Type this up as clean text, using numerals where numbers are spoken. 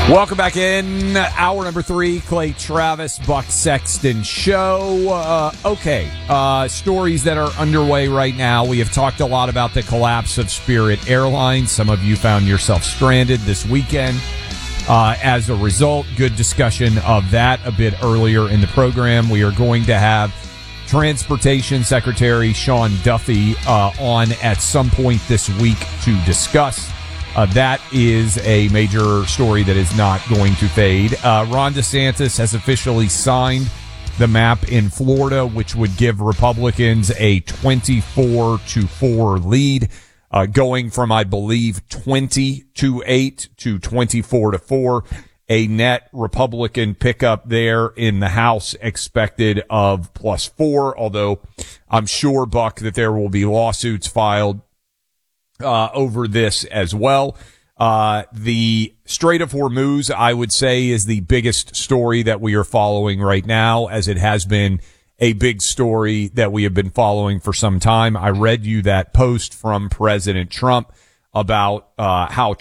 Welcome back in. Hour number 3, Clay Travis, Buck Sexton Show. Stories that are underway right now. We have talked a lot about the collapse of Spirit Airlines. Some of you found yourself stranded this weekend. As a result, good discussion of that a bit earlier in the program. We are going to have Transportation Secretary Sean Duffy on at some point this week to discuss. That is a major story that is not going to fade. Ron DeSantis has officially signed the map in Florida, which would give Republicans a 24-4 lead, going from, I believe, 20-8 to 24-4. A net Republican pickup there in the House expected of +4, although I'm sure, Buck, that there will be lawsuits filed over this as well. The Strait of Hormuz, I would say, is the biggest story that we are following right now, as it has been a big story that we have been following for some time. I read you that post from President Trump about how